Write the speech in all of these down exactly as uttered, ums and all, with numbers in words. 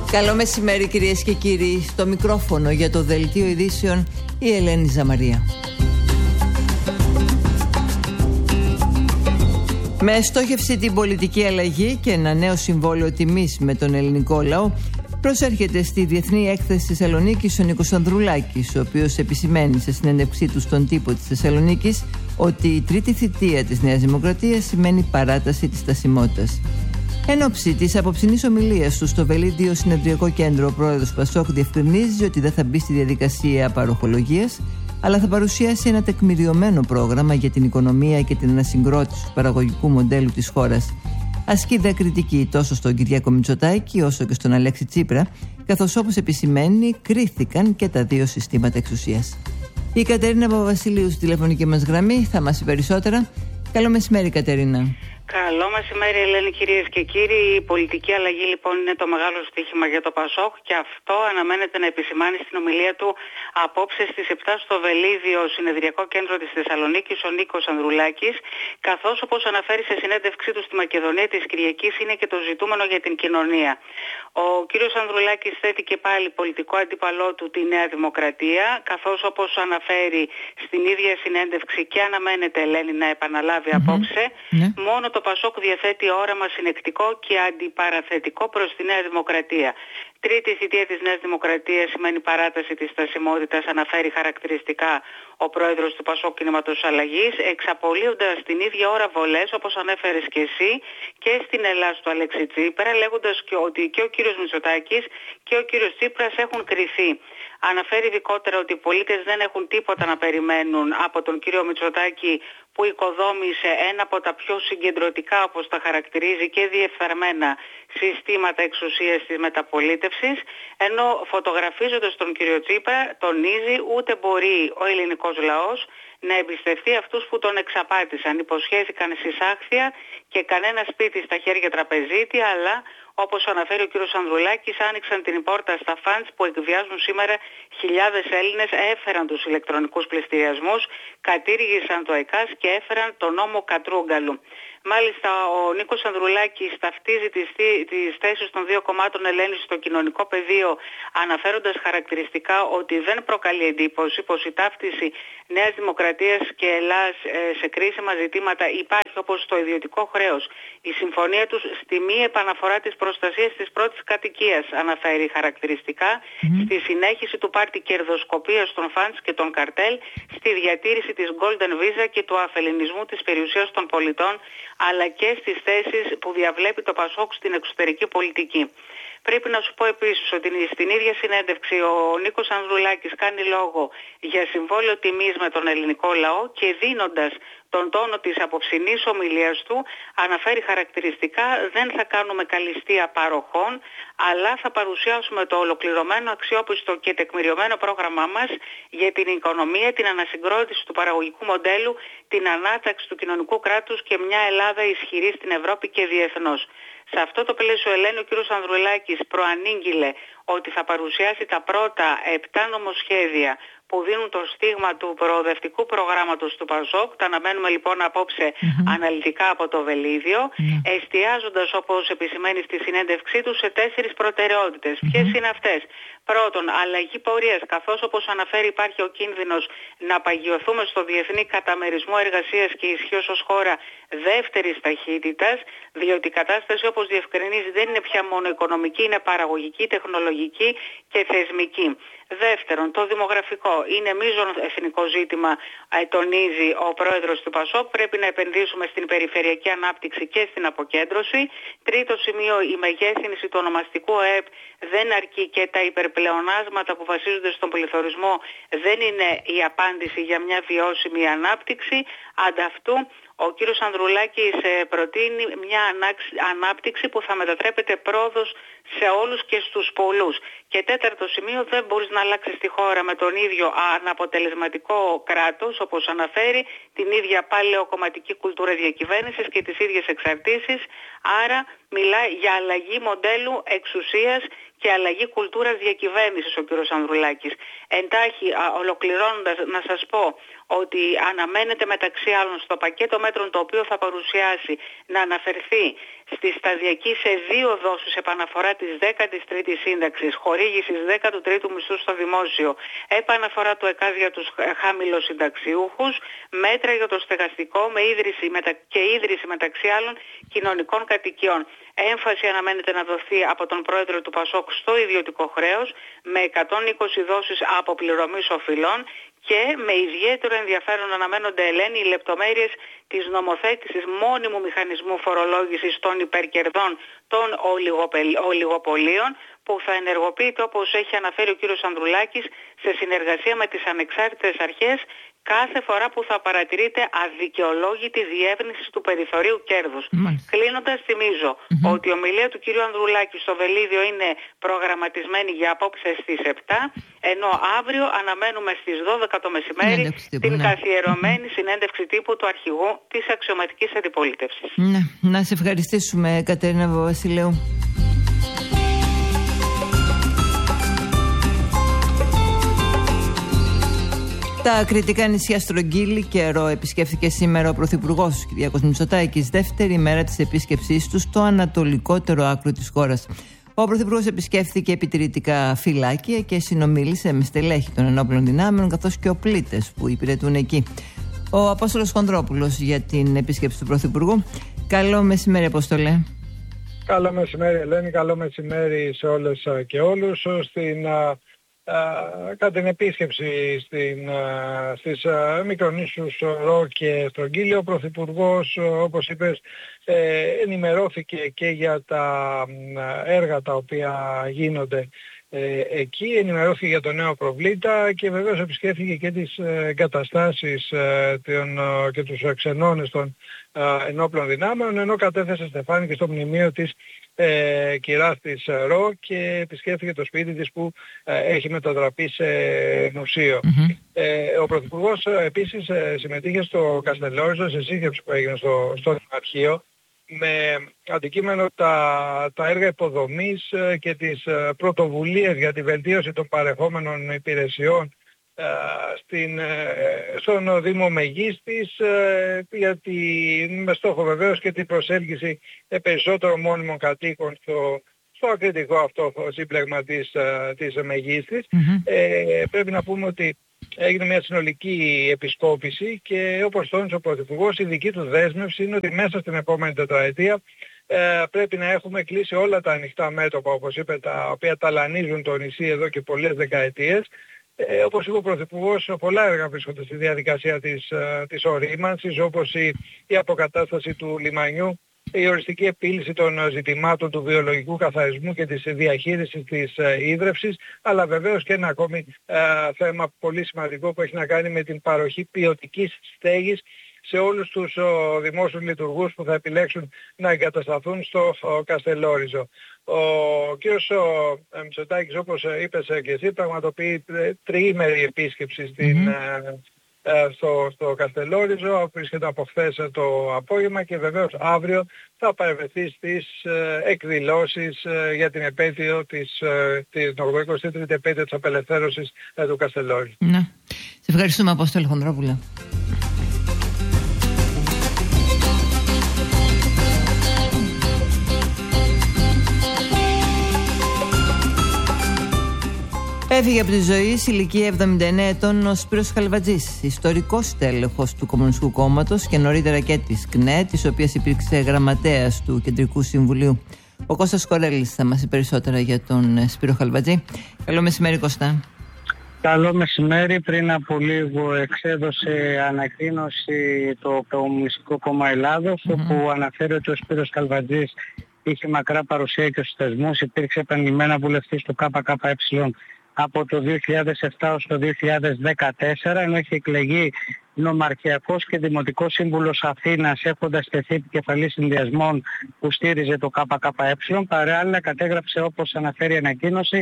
Καλό μεσημέρι κυρίες και κύριοι. Στο μικρόφωνο για το Δελτίο Ειδήσεων η Ελένη Ζαμαρία. Με στόχευση την πολιτική αλλαγή και ένα νέο συμβόλαιο τιμής με τον ελληνικό λαό, προσέρχεται στη Διεθνή Έκθεση Θεσσαλονίκης ο Νίκος Ανδρουλάκης, ο οποίος επισημαίνει σε συνέντευξή του στον τύπο της Θεσσαλονίκης ότι η τρίτη θητεία της Νέας Δημοκρατίας σημαίνει παράταση της στασιμότητας. Εν ώψη της απόψινής ομιλίας του στο Βελίδιο Συνεδριακό Κέντρο, ο πρόεδρος Πασόκ διευκρινίζει ότι δεν θα μπει στη διαδικασία παροχολογίας, αλλά θα παρουσιάσει ένα τεκμηριωμένο πρόγραμμα για την οικονομία και την ανασυγκρότηση του παραγωγικού μοντέλου της χώρας. Ασκεί δε κριτική τόσο στον Κυριάκο Μητσοτάκη όσο και στον Αλέξη Τσίπρα, καθώς όπως επισημαίνει κρίθηκαν και τα δύο συστήματα εξουσίας. Η Κατερίνα Παπαβασιλείου στη τηλεφωνική μας γραμμή θα μας πει περισσότερα. Καλό μεσημέρι, Κατερίνα. Καλό μεσημέρι, Ελένη, κυρίες και κύριοι. Η πολιτική αλλαγή λοιπόν είναι το μεγάλο στοίχημα για το Πασόκ και αυτό αναμένεται να επισημάνει στην ομιλία του απόψε στις επτά στο Βελίδιο Συνεδριακό Κέντρο της Θεσσαλονίκης ο Νίκος Ανδρουλάκης, καθώς όπως αναφέρει σε συνέντευξή του στη Μακεδονία της Κυριακής είναι και το ζητούμενο για την κοινωνία. Ο κύριος Ανδρουλάκης θέτει και πάλι πολιτικό αντίπαλό του τη Νέα Δημοκρατία, καθώς όπως αναφέρει στην ίδια συνέντευξη και αναμένεται, Ελένη, να επαναλάβει mm-hmm. απόψε, mm-hmm. μόνο το Πασόκ διαθέτει όραμα συνεκτικό και αντιπαραθετικό προς τη Νέα Δημοκρατία. Τρίτη θητεία της Νέας Δημοκρατίας σημαίνει παράταση της στασιμότητας, αναφέρει χαρακτηριστικά ο πρόεδρος του Πασόκ Κινήματος Αλλαγής, εξαπολύοντας την ίδια ώρα βολές, όπως ανέφερες και εσύ, και στην Ελλάδα του Αλέξη Τσίπρα, λέγοντας και ότι και ο κύριος Μητσοτάκης και ο κύριος Τσίπρας έχουν κριθεί. Αναφέρει ειδικότερα ότι οι πολίτες δεν έχουν τίποτα να περιμένουν από τον κύριο Μητσοτάκη, που οικοδόμησε ένα από τα πιο συγκεντρωτικά, όπως τα χαρακτηρίζει, και διεφθαρμένα συστήματα εξουσίας της μεταπολίτευσης, ενώ φωτογραφίζοντας τον κύριο Τσίπρα τονίζει ούτε μπορεί ο ελληνικός λαός να εμπιστευτεί αυτούς που τον εξαπάτησαν, υποσχέθηκαν συσάχθεια και κανένα σπίτι στα χέρια τραπεζίτη, αλλά όπως αναφέρει ο κύριος Ανδρουλάκης, άνοιξαν την πόρτα στα φαντς που εκβιάζουν σήμερα χιλιάδες Έλληνες, έφεραν τους ηλεκτρονικούς πληστηριασμούς, κατήργησαν το ΕΚΑΣ και έφεραν τον νόμο Κατρούγκαλου. Μάλιστα, ο Νίκος Ανδρουλάκης ταυτίζει τις, τις θέσεις των δύο κομμάτων, Ελένη, στο κοινωνικό πεδίο, αναφέροντας χαρακτηριστικά ότι δεν προκαλεί εντύπωση πως η ταύτιση Νέας Δημοκρατίας και Ελλάς ε, σε κρίσιμα ζητήματα υπάρχει, όπως το ιδιωτικό χρέος. Η συμφωνία τους στη μη επαναφορά της προστασίας της πρώτης κατοικίας, αναφέρει χαρακτηριστικά, mm-hmm. στη συνέχιση του πάρτι κερδοσκοπίας των φαντς και των καρτέλ, στη διατήρηση της Golden Visa και του αφελινισμού της περιουσίας των πολιτών, αλλά και στις θέσεις που διαβλέπει το Πασόκ στην εξωτερική πολιτική. Πρέπει να σου πω επίσης ότι στην ίδια συνέντευξη ο Νίκος Ανδρουλάκης κάνει λόγο για συμβόλαιο τιμής με τον ελληνικό λαό και δίνοντας τον τόνο της απόψινής ομιλίας του αναφέρει χαρακτηριστικά δεν θα κάνουμε καλυστία παροχών, αλλά θα παρουσιάσουμε το ολοκληρωμένο, αξιόπιστο και τεκμηριωμένο πρόγραμμά μας για την οικονομία, την ανασυγκρότηση του παραγωγικού μοντέλου, την ανάταξη του κοινωνικού κράτους και μια Ελλάδα ισχυρή στην Ευρώπη και διεθνώς. Σε αυτό το πλαίσιο, Ελένη, ο κ. Ανδρουλάκης προανήγγειλε ότι θα παρουσιάσει τα πρώτα επτά νομοσχέδια που δίνουν το στίγμα του προοδευτικού προγράμματος του Πασόκ. Τα αναμένουμε λοιπόν απόψε mm-hmm. αναλυτικά από το Βελίδιο, mm-hmm. εστιάζοντας, όπως επισημαίνει στη συνέντευξή του, σε τέσσερις προτεραιότητες. Mm-hmm. Ποιες είναι αυτές? Πρώτον, αλλαγή πορείας, καθώς όπως αναφέρει υπάρχει ο κίνδυνος να παγιωθούμε στο διεθνή καταμερισμό εργασίας και ισχύως ως χώρα δεύτερης ταχύτητας, διότι η κατάσταση, όπως διευκρινίζει, δεν είναι πια μόνο οικονομική, είναι παραγωγική, τεχνολογική και θεσμική. Δεύτερον, το δημογραφικό είναι μείζον εθνικό ζήτημα, τονίζει ο πρόεδρος του Πασόκ. Πρέπει να επενδύσουμε στην περιφερειακή ανάπτυξη και στην αποκέντρωση. Τρίτο σημείο, η μεγέθυνση του ονομαστικού ΑΕΠ δεν αρκεί και τα υπερπλεονάσματα που βασίζονται στον πληθωρισμό δεν είναι η απάντηση για μια βιώσιμη ανάπτυξη. Ανταυτού, ο κύριος Ανδρουλάκης προτείνει μια ανάπτυξη που θα μετατρέπεται πρόοδος σε όλους και στους πολλούς. Και τέταρτο σημείο, δεν μπορείς να αλλάξεις τη χώρα με τον ίδιο αναποτελεσματικό κράτος, όπως αναφέρει, την ίδια παλαιοκομματική κουλτούρα διακυβέρνησης και τις ίδιες εξαρτήσεις. Άρα μιλάει για αλλαγή μοντέλου εξουσίας και αλλαγή κουλτούρας διακυβέρνησης ο κ. Ανδρουλάκης. Εντάχει, ολοκληρώνοντας, να σας πω ότι αναμένεται μεταξύ άλλων στο πακέτο μέτρων το οποίο θα παρουσιάσει να αναφερθεί στη σταδιακή σε δύο δόσεις επαναφορά της δέκατης τρίτης σύνταξης, χορήγησης δέκατου τρίτου μισθού στο δημόσιο, επαναφορά του ΕΚΑΔ για τους χαμηλοσυνταξιούχους, μέτρα για το στεγαστικό με ίδρυση και ίδρυση μεταξύ άλλων κοινωνικών κατοικιών. Έμφαση αναμένεται να δοθεί από τον πρόεδρο του ΠΑΣΟΚ στο ιδιωτικό χρέος με εκατόν είκοσι δόσεις αποπληρωμής οφειλών και με ιδιαίτερο ενδιαφέρον αναμένονται, Ελένη, οι λεπτομέρειες της νομοθέτησης μόνιμου μηχανισμού φορολόγησης των υπερκερδών των ολιγοπολίων που θα ενεργοποιείται, όπως έχει αναφέρει ο κύριος Ανδρουλάκης, σε συνεργασία με τις ανεξάρτητες αρχές κάθε φορά που θα παρατηρείται αδικαιολόγητη διεύρυνση του περιθωρίου κέρδους. Κλείνοντας, θυμίζω mm-hmm. ότι η ομιλία του κυρίου Ανδρουλάκη στο Βελίδιο είναι προγραμματισμένη για απόψε στις επτά, ενώ αύριο αναμένουμε στις δώδεκα το μεσημέρι τύπου, την ναι. καθιερωμένη mm-hmm. συνέντευξη τύπου του αρχηγού της αξιωματικής αντιπολίτευσης. Ναι. Να σε ευχαριστήσουμε, Κατερίνα Βαβασιλέου. Τα Κρητικά νησιά Στρογγύλη καιρό επισκέφθηκε σήμερα ο Πρωθυπουργός Κυριάκος Μητσοτάκης, δεύτερη μέρα της επίσκεψής του στο ανατολικότερο άκρο της χώρας. Ο Πρωθυπουργός επισκέφθηκε επιτηρητικά φυλάκια και συνομίλησε με στελέχη των ενόπλων δυνάμεων καθώς και οπλίτες που υπηρετούν εκεί. Ο Απόστολος Χονδρόπουλος για την επίσκεψη του Πρωθυπουργού. Καλό μεσημέρι, Απόστολε. Καλό μεσημέρι, Ελένη. Καλό μεσημέρι σε όλες και όλους. Στην Uh, κατά την επίσκεψη στην, uh, στις uh, Μικρονήσους Ρο και Στρογγύλη, ο Πρωθυπουργός, uh, όπως είπες, ε, ενημερώθηκε και για τα uh, έργα τα οποία γίνονται ε, εκεί, ενημερώθηκε για το νέο προβλήτα και βεβαίως επισκέφθηκε και τις ε, εγκαταστάσεις ε, των, ε, και τους ξενώνες των ε, ενόπλων δυνάμεων, ενώ κατέθεσε στεφάνι και στο μνημείο της ε, κυράς της Ρο και επισκέφθηκε το σπίτι της που ε, έχει μετατραπεί σε μουσείο. Mm-hmm. Ε, ο Πρωθυπουργός ε, επίσης ε, συμμετείχε στο Καστελόριζο σε σύσκεψη που έγινε στο, στο αρχείο με αντικείμενο τα, τα έργα υποδομής και τις πρωτοβουλίες για τη βελτίωση των παρεχόμενων υπηρεσιών στην, στον Δήμο Μεγίστης, γιατί με στόχο βεβαίως και την προσέλκυση περισσότερων μόνιμων κατοίκων στο, στο ακριτικό αυτό σύμπλεγμα της, της Μεγίστης. Mm-hmm. Ε, πρέπει να πούμε ότι έγινε μια συνολική επισκόπηση και όπως τόνισε ο Πρωθυπουργός, η δική του δέσμευση είναι ότι μέσα στην επόμενη τετραετία ε, πρέπει να έχουμε κλείσει όλα τα ανοιχτά μέτωπα, όπως είπε, τα οποία ταλανίζουν το νησί εδώ και πολλές δεκαετίες. Ε, όπως είπε ο Πρωθυπουργός, πολλά έργα βρίσκονται στη διαδικασία της, της ορίμανσης, όπως η, η αποκατάσταση του λιμανιού, η οριστική επίλυση των ζητημάτων του βιολογικού καθαρισμού και της διαχείρισης της ίδρευσης, αλλά βεβαίως και ένα ακόμη ε, θέμα πολύ σημαντικό που έχει να κάνει με την παροχή ποιοτικής στέγης σε όλους τους ο, δημόσιους λειτουργούς που θα επιλέξουν να εγκατασταθούν στο ο, Καστελόριζο. Ο κ. Μητσοτάκης, όπως είπες και εσύ, πραγματοποιεί τριήμερη επίσκεψη στην... Mm-hmm. Στο, στο Καστελόριζο, βρίσκεται από χθες το απόγευμα και βεβαίως αύριο θα παρευρεθεί στις ε, εκδηλώσεις ε, για την επέτειο της, ε, της ογδοηκοστή τρίτη επέτειο της απελευθέρωσης ε, του Καστελόριζου. Ναι. Σε ευχαριστούμε, Απόστολη Χονδρόπουλα. Έφυγε από τη ζωή σε ηλικία εβδομήντα εννέα ετών ο Σπύρος Χαλβατζής, ιστορικός τέλεχος του Κομμουνιστικού Κόμματος και νωρίτερα και της ΚΝΕ, της οποίας υπήρξε γραμματέας του Κεντρικού Συμβουλίου. Ο Κώστας Κορέλης θα μας πει περισσότερα για τον Σπύρο Χαλβατζή. Καλό μεσημέρι, Κώστα. Καλό μεσημέρι. Πριν από λίγο εξέδωσε ανακοίνωση το Κομμουνιστικό Κόμμα Ελλάδος, mm-hmm. όπου αναφέρει ότι ο Σπύρος Χαλβατζής είχε μακρά παρουσία και στους θεσμούς, υπήρξε επανειλημμένα βουλευτής του ΚΚΕ από το δύο χιλιάδες επτά ως το δύο χιλιάδες δεκατέσσερα, ενώ έχει εκλεγεί νομαρχιακός και δημοτικός σύμβουλος Αθήνας, έχοντας τεθεί επικεφαλής συνδυασμών που στήριζε το ΚΚΕ. Παράλληλα κατέγραψε, όπως αναφέρει η ανακοίνωση,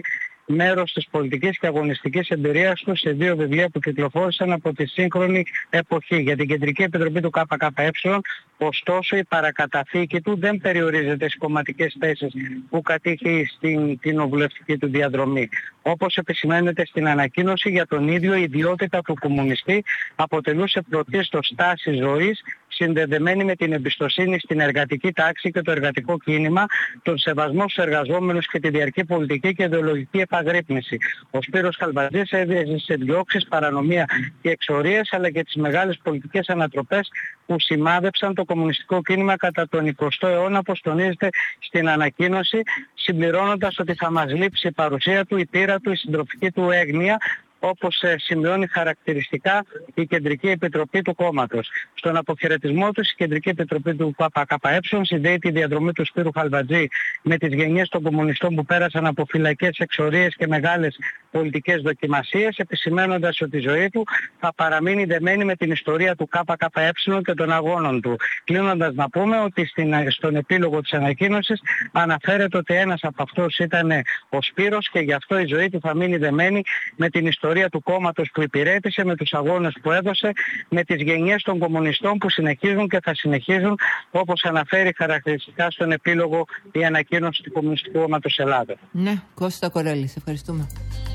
μέρος της πολιτικής και αγωνιστικής εμπειρίας του σε δύο βιβλία που κυκλοφόρησαν από τη σύγχρονη εποχή. Για την Κεντρική Επιτροπή του ΚΚΕ, ωστόσο, η παρακαταθήκη του δεν περιορίζεται στις κομματικές θέσεις που κατήχε στην κοινοβουλευτική του διαδρομή. Όπως επισημαίνεται στην ανακοίνωση, για τον ίδιο η ιδιότητα του κομμουνιστή αποτελούσε πρωτίστως στάση ζωής, συνδεδεμένη με την εμπιστοσύνη στην εργατική τάξη και το εργατικό κίνημα, τον σεβασμό στους εργαζόμενους και τη διαρκή πολιτική και ιδεολογική επαγρύπνηση. Ο Σπύρος Χαλβατζής έζησε διώξεις, παρανομία και εξορίες, αλλά και τις μεγάλες πολιτικές ανατροπές που σημάδεψαν το κομμουνιστικό κίνημα κατά τον εικοστό αιώνα, όπως τονίζεται στην ανακοίνωση, συμπληρώνοντας ότι θα μας λείψει η παρουσία του, η πείρα του, η συντροφική του έγνοια, όπως σημειώνει χαρακτηριστικά η Κεντρική Επιτροπή του κόμματος. Στον αποχαιρετισμό του, η Κεντρική Επιτροπή του ΚΚΕ συνδέει τη διαδρομή του Σπύρου Χαλβατζή με τις γενιές των κομμουνιστών που πέρασαν από φυλακές, εξορίες και μεγάλες πολιτικές δοκιμασίες, επισημαίνοντας ότι η ζωή του θα παραμείνει δεμένη με την ιστορία του ΚΚΕ και των αγώνων του. Κλείνοντας, να πούμε ότι στην, στον επίλογο της ανακοίνωσης αναφέρεται ότι ένας από αυτούς ήταν ο Σπύρος και γι' αυτό η ζωή του θα μείνει δεμένη με την ιστορία του κόμματος που υπηρέτησε, με τους αγώνες που έδωσε, με τις γενιές των κομμουνιστών που συνεχίζουν και θα συνεχίζουν, όπως αναφέρει χαρακτηριστικά στον επίλογο η ανακοίνωση του Κομμουνιστικού Κόμματος Ελλάδας. Ναι, Κώστα Κορέλη, ευχαριστούμε.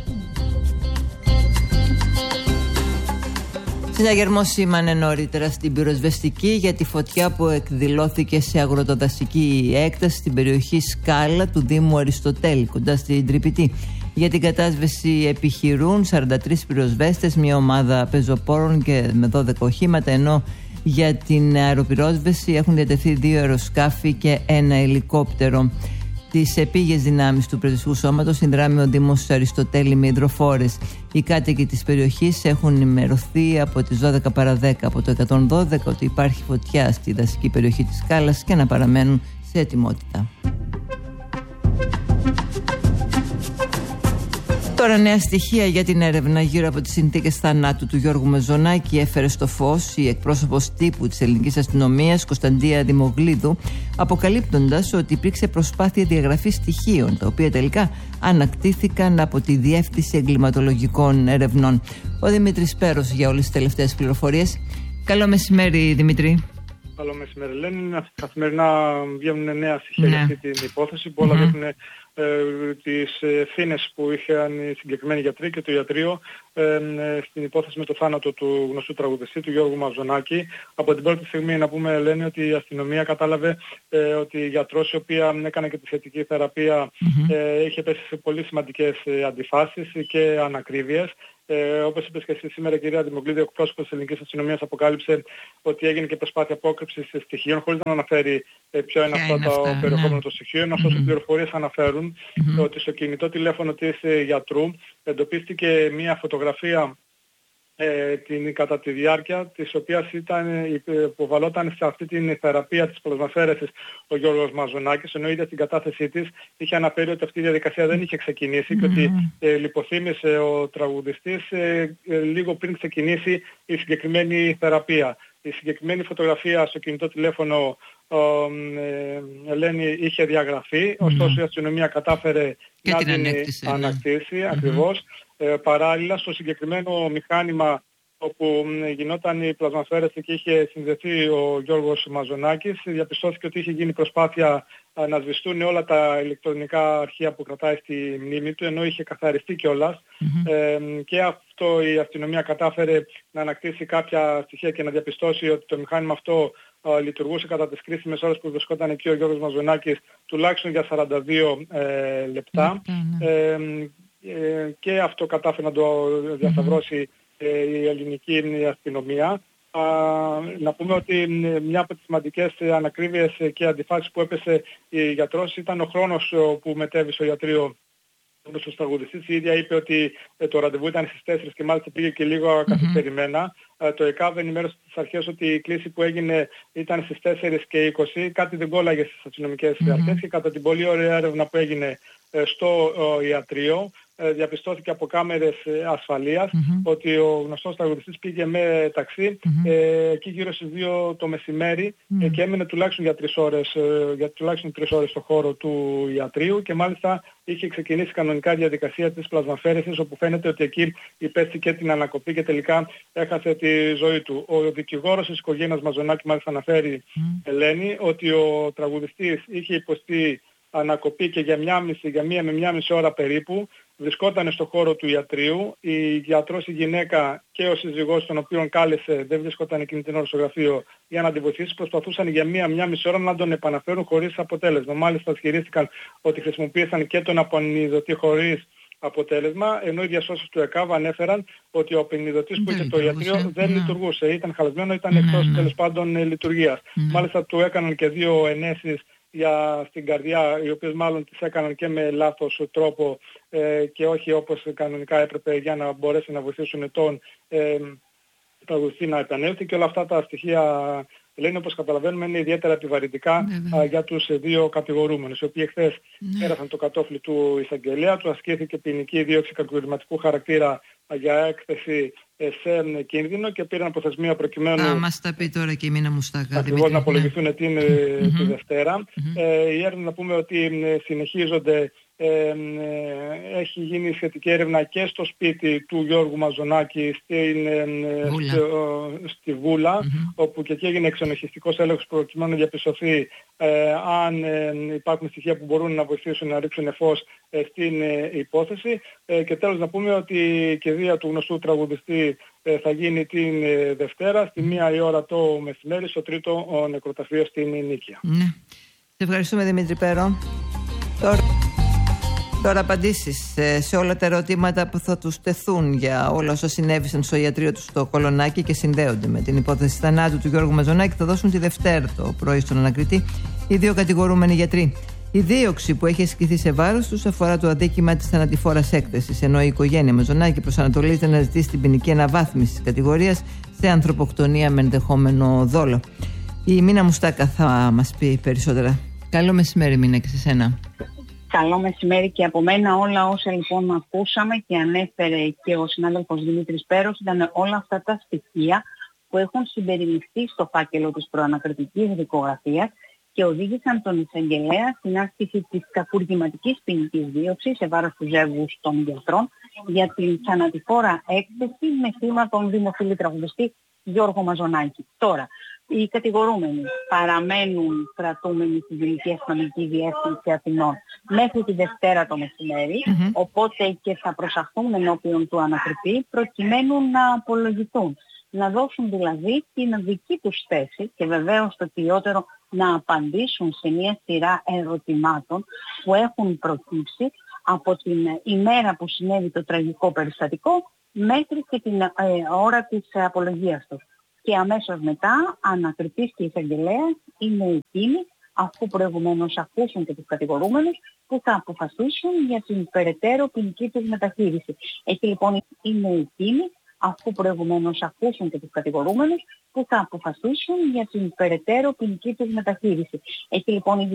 Συναγερμός σήμανε νωρίτερα στην πυροσβεστική για τη φωτιά που εκδηλώθηκε σε αγροτοδασική έκταση στην περιοχή Σκάλα του Δήμου Αριστοτέλη, κοντά στην Τρυπητή. Για την κατάσβεση επιχειρούν σαράντα τρεις πυροσβέστες, μια ομάδα πεζοπόρων και με δώδεκα οχήματα, ενώ για την αεροπυρόσβεση έχουν διατεθεί δύο αεροσκάφη και ένα ελικόπτερο. Τις επίγειες δυνάμεις του Πυροσβεστικού Σώματος συνδράμει ο Δήμος Αριστοτέλη με υδροφόρες. Οι κάτοικοι της περιοχής έχουν ενημερωθεί από τις δώδεκα παρά δέκα από το εκατόν δώδεκα ότι υπάρχει φωτιά στη δασική περιοχή της Σκάλας και να παραμένουν σε ετοιμότητα. Τώρα νέα στοιχεία για την έρευνα γύρω από τις συνθήκες θανάτου του Γιώργου Μαζονάκη έφερε στο φως η εκπρόσωπος τύπου της ελληνικής αστυνομίας Κωνσταντία Δημογλίδου, αποκαλύπτοντας ότι υπήρξε προσπάθεια διαγραφής στοιχείων, τα οποία τελικά ανακτήθηκαν από τη Διεύθυνση Εγκληματολογικών Ερευνών. Ο Δημήτρης Πέρος για όλες τις τελευταίες πληροφορίες. Καλό μεσημέρι, Δημήτρη. Καλό μεσημέρι, Λένη. Καθημερινά βγαίνουν νέα στοιχεία ναι. για αυτή την υπόθεση που όλα mm-hmm. δείχνουν ε, τις ευθύνες που είχαν οι συγκεκριμένοι γιατροί και το ιατρείο ε, ε, στην υπόθεση με το θάνατο του γνωστού τραγουδιστή, του Γιώργου Μαζονάκη. Από την πρώτη στιγμή να πούμε, λένε, ότι η αστυνομία κατάλαβε ε, ότι η γιατρός, η οποία έκανε και τη σχετική θεραπεία, mm-hmm. ε, είχε πέσει σε πολύ σημαντικές ε, αντιφάσεις και ανακρίβειες. Ε, όπως είπες και εσύ σήμερα, κυρία Δημογλίδη, ο εκπρόσωπος της ελληνικής αστυνομίας αποκάλυψε ότι έγινε και προσπάθεια απόκρυψης στοιχείων, χωρίς να αναφέρει ε, ποιο είναι αυτό το ναι. περιεχόμενο των στοιχείων. Ωστόσο, mm-hmm. οι πληροφορίες αναφέρουν mm-hmm. ότι στο κινητό τηλέφωνο της ε, γιατρού εντοπίστηκε μια φωτογραφία ε, την, κατά τη διάρκεια της οποίας ήταν, υποβαλόταν σε αυτή την θεραπεία της πλασμαφαίρεσης ο Γιώργος Μαζονάκης, ενώ ίδια στην κατάθεσή της είχε αναφέρει ότι αυτή η διαδικασία δεν είχε ξεκινήσει mm-hmm. και ότι ε, λιποθύμησε ο τραγουδιστής ε, ε, λίγο πριν ξεκινήσει η συγκεκριμένη θεραπεία. Η συγκεκριμένη φωτογραφία στο κινητό τηλέφωνο ε, Ελένη είχε διαγραφεί, mm-hmm. ωστόσο η αστυνομία κατάφερε και να την την ανέκτησε, ανακτήσει ναι. ακριβώς. Ε, παράλληλα στο συγκεκριμένο μηχάνημα όπου γινόταν η πλασμασφαίρεση και είχε συνδεθεί ο Γιώργος Μαζονάκης, διαπιστώθηκε ότι είχε γίνει προσπάθεια να σβηστούν όλα τα ηλεκτρονικά αρχεία που κρατάει στη μνήμη του, ενώ είχε καθαριστεί κιόλας. Mm-hmm. Ε, και αυτό η αστυνομία κατάφερε να ανακτήσει κάποια στοιχεία και να διαπιστώσει ότι το μηχάνημα αυτό α, λειτουργούσε κατά τις κρίσιμες ώρες που βρισκόταν εκεί ο Γιώργος Μαζονάκης, τουλάχιστον για σαράντα δύο ε, λεπτά. Mm-hmm. Ε, ε, και αυτό κατάφερε να το διασταυρώσει mm-hmm. η ελληνική αστυνομία. Α, να πούμε ότι μια από τις σημαντικές ανακρίβειες και αντιφάσεις που έπεσε η γιατρός ήταν ο χρόνος που μετέβησε ο ιατρείο στους τραγουδιστής. Η ίδια είπε ότι το ραντεβού ήταν στις τέσσερις και μάλιστα πήγε και λίγο mm-hmm. καθυστερημένα. Το ΕΚΑΒ ενημέρωσε στις αρχές ότι η κλήση που έγινε ήταν στις τέσσερις και είκοσι, κάτι δεν κόλλαγε στις αστυνομικές mm-hmm. αρχές, και κατά την πολύ ωραία έρευνα που έγινε στο ιατρείο ε, διαπιστώθηκε από κάμερες ε, ασφαλείας mm-hmm. ότι ο γνωστός τραγουδιστής πήγε με ταξί mm-hmm. ε, εκεί γύρω στις δύο το μεσημέρι mm-hmm. ε, και έμεινε τουλάχιστον για τρεις ώρες, ε, για τουλάχιστον τρεις ώρες στο χώρο του ιατρείου και μάλιστα είχε ξεκινήσει κανονικά διαδικασία της πλασμαφαίρεσης, όπου φαίνεται ότι εκεί υπέστη και την ανακοπή και τελικά έχασε τη ζωή του. Ο δικηγόρος της οικογένειας Μαζονάκη μάλιστα αναφέρει, mm. Ελένη, ότι ο τραγουδιστής είχε υποστεί ανακοπή και για, μια μισή, για μία με μία μισή ώρα περίπου βρισκόταν στο χώρο του ιατρείου. Η γιατρός, η γυναίκα και ο σύζυγός τον οποίον κάλεσε δεν βρισκόταν εκείνη την ώρα στο γραφείο για να τη βοηθήσει. Προσπαθούσαν για μία μία μισή ώρα να τον επαναφέρουν χωρίς αποτέλεσμα. Μάλιστα ισχυρίστηκαν ότι χρησιμοποίησαν και τον απονιδωτή χωρίς αποτέλεσμα, ενώ οι διασώσεις του ΕΚΑΒ ανέφεραν ότι ο απενιδωτής που είχε στο ιατρείο δεν λειτουργούσε. Ήταν χαλασμένο, ήταν εκτός τέλος πάντων λειτουργίας. Μάλιστα του έκαναν και δύο ενέσεις για στην καρδιά, οι οποίες μάλλον τις έκαναν και με λάθος τρόπο ε, και όχι όπως κανονικά έπρεπε, για να μπορέσει να βοηθήσουν τον ε, τραγουδιστή να επανέλθει, και όλα αυτά τα στοιχεία, λένε, όπως καταλαβαίνουμε, είναι ιδιαίτερα επιβαρυντικά α, για τους δύο κατηγορούμενους, οι οποίοι χθες ναι. πέρασαν το κατόφλι του εισαγγελέα, του ασκήθηκε ποινική δίωξη κακουργηματικού χαρακτήρα για έκθεση σε κίνδυνο και πήραν προθεσμία προκειμένου. Θα μας τα πει τώρα και η Μίνα Μουστάκα. Ακριβώς, να απολογηθούν ναι. την mm-hmm. τη Δευτέρα. Mm-hmm. Ε, η έρευνα, να πούμε, ότι συνεχίζονται. Ε, έχει γίνει σχετική έρευνα και στο σπίτι του Γιώργου Μαζονάκη στην, Βούλα. στο, στη Βούλα, mm-hmm. όπου και εκεί έγινε εξονοχιστικός έλεγχος προκειμένου να διαπιστωθεί ε, αν ε, υπάρχουν στοιχεία που μπορούν να βοηθήσουν να ρίξουν φως ε, στην ε, υπόθεση. Ε, και τέλος να πούμε ότι η κηδεία του γνωστού τραγουδιστή ε, θα γίνει την ε, Δευτέρα στη μία η ώρα το μεσημέρι στο τρίτο ο νεκροταφείο στην Νίκαια. Ναι. Σε ευχαριστούμε, Δημήτρη Πέρο. Τώρα... Τώρα απαντήσεις σε όλα τα ερωτήματα που θα τους τεθούν για όλα όσα συνέβησαν στο ιατρείο του στο Κολονάκι και συνδέονται με την υπόθεση θανάτου του Γιώργου Μαζονάκη θα δώσουν τη Δευτέρα το πρωί στον ανακριτή οι δύο κατηγορούμενοι γιατροί. Η δίωξη που έχει ασκηθεί σε βάρος τους αφορά το αδίκημα της θανατηφόρας έκθεσης, ενώ η οικογένεια Μαζονάκη προσανατολίζεται να ζητήσει την ποινική αναβάθμιση της κατηγορίας σε ανθρωποκτονία με ενδεχόμενο δόλο. Η Μίνα Μουστάκα θα μας πει περισσότερα. Καλό μεσημέρι, Μίνα, και σε σένα. Καλό μεσημέρι και από μένα. Όλα όσα λοιπόν ακούσαμε και ανέφερε και ο συνάδελφος Δημήτρης Πέρος ήταν όλα αυτά τα στοιχεία που έχουν συμπεριληφθεί στο φάκελο της προανακριτικής δικογραφίας και οδήγησαν τον εισαγγελέα στην άσκηση της κακουργηματικής ποινικής δίωξης σε βάρος του ζεύγους των γιατρών για την θανατηφόρα έκθεση με θύμα τον δημοφιλή τραγουδιστή Γιώργο Μαζονάκη. Τώρα, οι κατηγορούμενοι παραμένουν κρατούμενοι στην Γενική Αστυνομική Διεύθυνση Αθηνών μέχρι τη Δευτέρα το μεσημέρι, mm-hmm. οπότε και θα προσαχθούν ενώπιον του ανακριτή προκειμένου να απολογηθούν. Να δώσουν δηλαδή την δική τους θέση και βεβαίως το κυριότερο να απαντήσουν σε μια σειρά ερωτημάτων που έχουν προκύψει από την ημέρα που συνέβη το τραγικό περιστατικό μέχρι και την ε, ώρα της απολογίας τους. Και αμέσως μετά, ανακριτής και εισαγγελέας είναι εκείνοι, αφού προηγουμένως ακούσουν και τους κατηγορούμενους, που θα αποφασίσουν για την περαιτέρω ποινική τους μεταχείριση. Εκεί λοιπόν είναι εκείνοι, αφού προηγουμένως ακούσουν και τους κατηγορούμενους, που θα αποφασίσουν για την περαιτέρω ποινική τους μεταχείριση. Εκεί λοιπόν